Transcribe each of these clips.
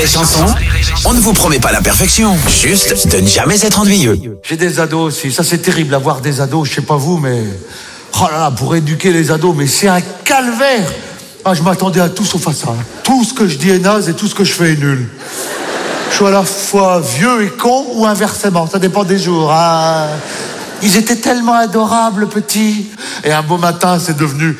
Chanson, on ne vous promet pas la perfection, juste de ne jamais être ennuyeux. J'ai des ados aussi, ça c'est terrible, avoir des ados, je sais pas vous, mais... Oh là là, pour éduquer les ados, mais c'est un calvaire. Ah, je m'attendais à tout sauf à ça. Tout ce que je dis est naze et tout ce que je fais est nul. Je suis à la fois vieux et con ou inversement, ça dépend des jours. Hein. Ils étaient tellement adorables, petits. Et un beau matin, c'est devenu...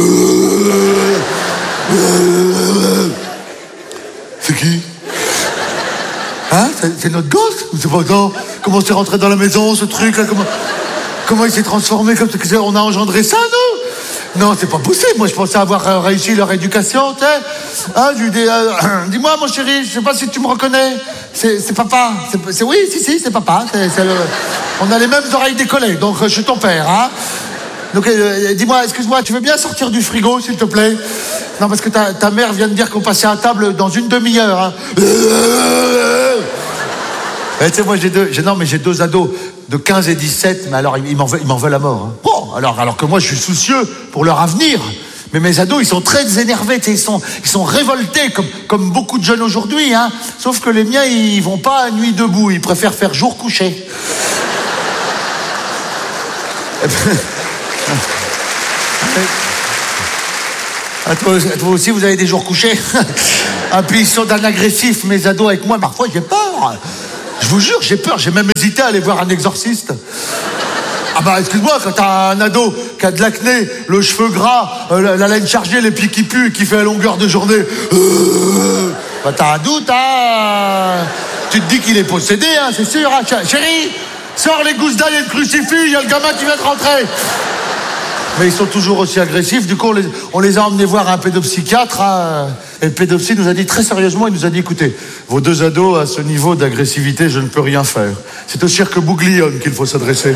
C'est qui? Hein? C'est notre gosse? Ou c'est pas ça? Comment c'est rentré dans la maison, ce truc là? Comment il s'est transformé comme ça? On a engendré ça, nous? Non, c'est pas possible. Moi, je pensais avoir réussi leur éducation, tu sais. Hein, dis-moi, mon chéri, je sais pas si tu me reconnais. C'est papa. Oui, si, c'est papa. On a les mêmes oreilles décollées, donc je suis ton père, hein. Donc, dis-moi, excuse-moi, tu veux bien sortir du frigo, s'il te plaît? Non, parce que ta mère vient de dire qu'on passait à table dans une demi-heure, hein. Tu sais, moi, j'ai deux ados de 15 et 17, mais alors, ils m'en veulent à mort. Hein. Bon, alors que moi, je suis soucieux pour leur avenir. Mais mes ados, ils sont très énervés, ils sont révoltés, comme beaucoup de jeunes aujourd'hui, hein. Sauf que les miens, ils vont pas à nuit debout, ils préfèrent faire jour couché. Toi aussi, vous avez des jours couchés. Ah, puis ils sont d'un agressif, mes ados avec moi. Parfois, j'ai peur. Je vous jure, j'ai peur. J'ai même hésité à aller voir un exorciste. Ah bah, excuse-moi, quand t'as un ado qui a de l'acné, le cheveu gras, la laine chargée, les pieds qui puent et qui fait à longueur de journée, bah t'as un doute, hein. Tu te dis qu'il est possédé, hein, c'est sûr, hein. Chérie, sors les gousses d'ail et le crucifix, il y a le gamin qui vient de rentrer. Mais ils sont toujours aussi agressifs. Du coup, on les a emmenés voir un pédopsychiatre. Hein. Et le pédopsie nous a dit très sérieusement, il nous a dit, écoutez, vos deux ados à ce niveau d'agressivité, je ne peux rien faire. C'est au cirque Bouglione qu'il faut s'adresser.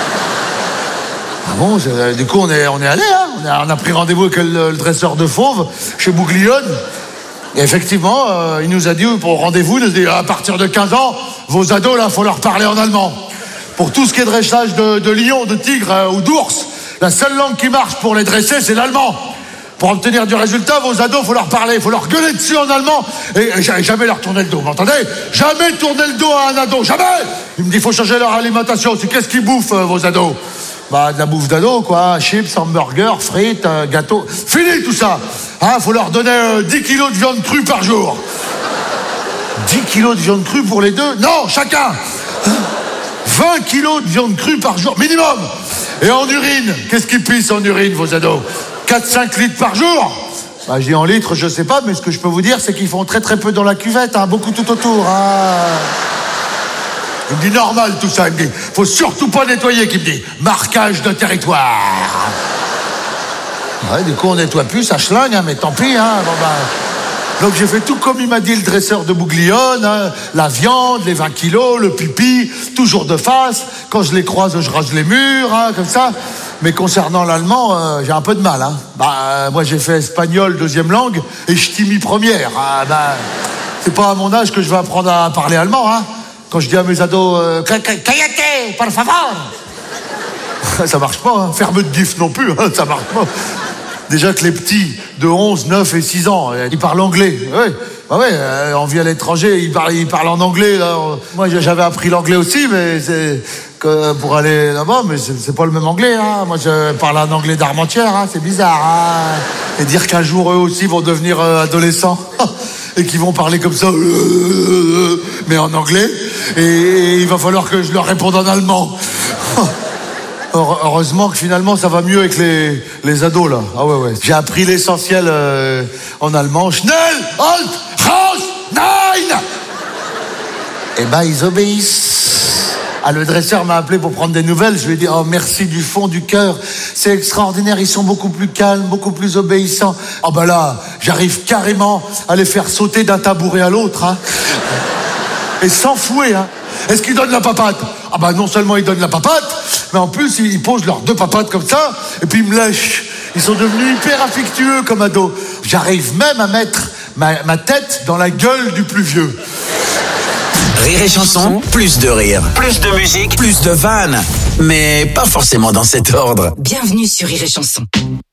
Ah bon, du coup, on est allé. Hein. On a pris rendez-vous avec le dresseur de fauves chez Bouglione. Et effectivement, il nous a dit, pour rendez-vous, il nous a dit, à partir de 15 ans, vos ados, là, faut leur parler en allemand. Pour tout ce qui est dressage de lion, de tigre ou d'ours, la seule langue qui marche pour les dresser, c'est l'allemand. Pour obtenir du résultat, vos ados, faut leur parler, faut leur gueuler dessus en allemand et jamais leur tourner le dos. Vous m'entendez? Jamais tourner le dos à un ado, jamais. Il me dit, faut changer leur alimentation. C'est qu'est-ce qu'ils bouffent, vos ados? Bah, de la bouffe d'ado, quoi. Chips, hamburgers, frites, gâteaux. Fini tout ça. Hein, faut leur donner 10 kilos de viande crue par jour. 10 kilos de viande crue pour les deux? Non, chacun. 20 kilos de viande crue par jour, minimum. Et en urine, qu'est-ce qu'ils pissent en urine, vos ados? 4-5 litres par jour? Bah, je dis en litres, je sais pas, mais ce que je peux vous dire, c'est qu'ils font très très peu dans la cuvette, hein, beaucoup tout autour. Hein. Il me dit normal tout ça, il me dit, faut surtout pas nettoyer, qu'il me dit, marquage de territoire. Ouais, du coup on nettoie plus, ça schlingue, hein, mais tant pis, hein, bon bah... Donc j'ai fait tout comme il m'a dit le dresseur de Bouglione, hein, la viande, les 20 kilos, le pipi, toujours de face. Quand je les croise, je rase les murs, hein, comme ça. Mais concernant l'allemand, j'ai un peu de mal. Hein. Moi j'ai fait espagnol deuxième langue et ch'timi première. C'est pas à mon âge que je vais apprendre à parler allemand. Hein. Quand je dis à mes ados, cállate, por favor. Ça marche pas, hein. Ferme de gif non plus, hein, ça marche pas. Déjà que les petits de 11, 9 et 6 ans, ils parlent anglais. Ouais. Bah ouais, on vit à l'étranger, ils parlent en anglais. Là. Moi, j'avais appris l'anglais aussi, mais c'est que pour aller là-bas, mais c'est pas le même anglais. Hein. Moi, je parle un anglais d'Armentières, hein. C'est bizarre. Hein. Et dire qu'un jour, eux aussi vont devenir adolescents et qu'ils vont parler comme ça, mais en anglais. Et il va falloir que je leur réponde en allemand. Heureusement que finalement ça va mieux avec les ados là. Ah ouais. J'ai appris l'essentiel en allemand. Schnell, halt, raus, nein. Et ben ils obéissent. Ah, le dresseur m'a appelé pour prendre des nouvelles. Je lui ai dit, oh merci du fond du cœur. C'est extraordinaire, ils sont beaucoup plus calmes, beaucoup plus obéissants. Ah ben là, j'arrive carrément à les faire sauter d'un tabouret à l'autre. Hein. Et sans fouet, hein. Est-ce qu'ils donnent la papate? Ah bah non seulement ils donnent la papate, mais en plus ils posent leurs deux papates comme ça, et puis ils me lèchent. Ils sont devenus hyper affectueux comme ados. J'arrive même à mettre ma tête dans la gueule du plus vieux. Rire et Chanson, plus de rire, plus de musique, plus de vannes. Mais pas forcément dans cet ordre. Bienvenue sur Rire et Chanson.